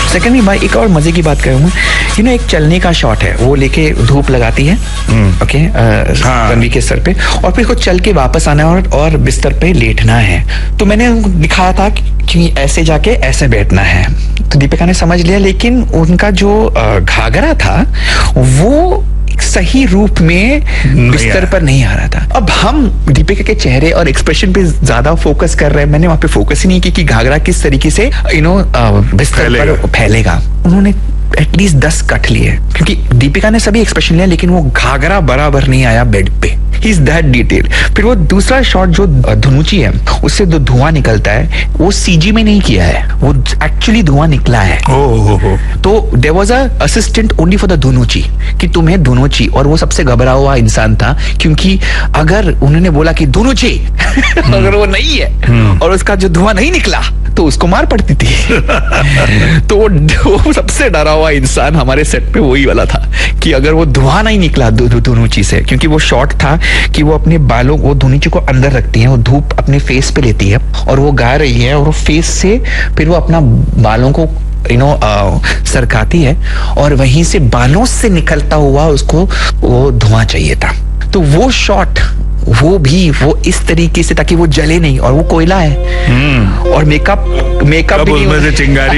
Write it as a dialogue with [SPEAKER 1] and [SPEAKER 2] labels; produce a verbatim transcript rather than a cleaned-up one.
[SPEAKER 1] Secondly भाई एक और मजे की बात करूँ, यू नो एक चलने का शॉट है, वो लेके धूप लगाती है ओके रणवीर के सर पे, और फिर उसको चल के वापस आना है और, और बिस्तर पे लेटना है। तो मैंने उनको दिखाया था कि ऐसे जाके ऐसे बैठना है, तो दीपिका ने समझ लिया, लेकिन उनका जो घाघरा था वो सही रूप में बिस्तर पर नहीं आ रहा था। अब हम दीपिका के चेहरे और एक्सप्रेशन पे ज्यादा फोकस कर रहे हैं, मैंने वहां पे फोकस ही नहीं की कि घाघरा किस तरीके से यू नो बिस्तर पर फैलेगा। उन्होंने एटलीस्ट दस कट लिए, क्योंकि दीपिका ने सभी एक्सप्रेशन लिया, लेकिन वो घाघरा बराबर नहीं आया बेड पे। He is that detail. फिर वो दूसरा शॉट जो धुनुची है, उससे जो धुआं निकलता है वो सीजी में नहीं किया है, वो एक्चुअली धुआं निकला है।
[SPEAKER 2] oh, oh, oh.
[SPEAKER 1] तो there was a assistant only for the धुनुची, कि तुम्हें धुनुची, और वो सबसे घबरा हुआ इंसान था, क्योंकि अगर उन्होंने बोला कि धुनुची अगर वो नहीं है hmm. और उसका जो धुआं नहीं निकला तो उसको मार पड़ती थी। तो वो, वो सबसे डरा हुआ इंसान हमारे सेट पे वही वाला था कि अगर वो धुआं नहीं निकला धुनुची से, क्योंकि वो शॉट था कि वो अपने बालों को धुनुची को अंदर रखती है, वो धूप अपने फेस पे लेती है और वो गा रही है, और वो फेस से फिर वो अपना बालों को यू नो सरकाती है, और वहीं से बालों से निकलता हुआ उसको वो धुआं चाहिए था। तो वो शॉट वो भी वो इस तरीके से ताकि वो जले नहीं, और वो कोयला है hmm. और मेकअप मेकअप भी नहीं,
[SPEAKER 2] उसमें से चिंगारी